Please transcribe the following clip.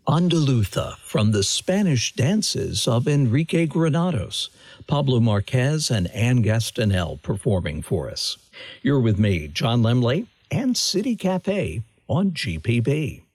Andaluza from the Spanish dances of Enrique Granados, Pablo Marquez and Anne Gastanel performing for us. You're with me, John Lemley, and City Cafe on GPB.